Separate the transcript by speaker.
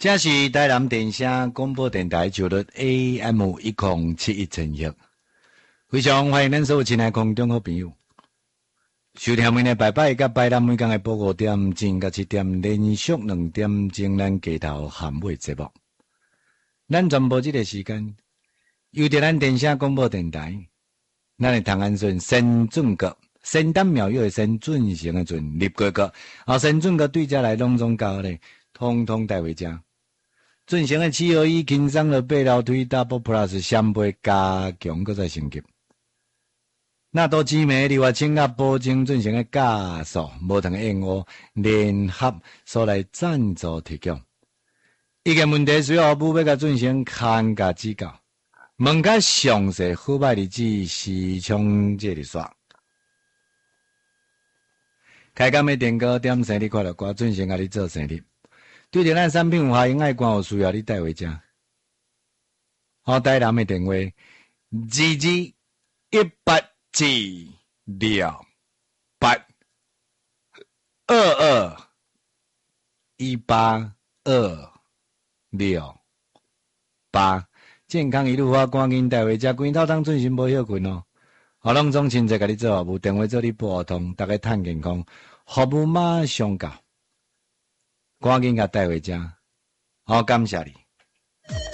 Speaker 1: 这是台南电声广播电台九律 AM 1071，非常欢迎咱所有亲爱空中好朋友收听每日拜拜甲拜六每天的报5点钟到7点，连续2点钟咱街头含尾节目。咱全部这个时间由着咱电声广播电台，咱的唐安顺神准阁仙丹妙药的神准成的准立过个，神准阁对家来拢总教咧，通通带回家。准成的7合1轻松了背楼推 Double Plus 双倍加强，搁再升级。那多姊妹你话请甲保证准成的加速无同燕窝联合所来赞助提供。意见问题需要服务要甲准成看甲指教，问较详细好歹日子时冲这里刷。开工的电歌点生日快乐歌，准成甲你做生日。对着咱产品有效用爱官有需要你带回家。台南的电话22182618，健康一路发，赶紧带回家，规套当准时无休困哦。拢总亲切甲你做服务，电话做你拨通，大家趁健康，服务马上到。赶紧甲带回家，好，感谢你。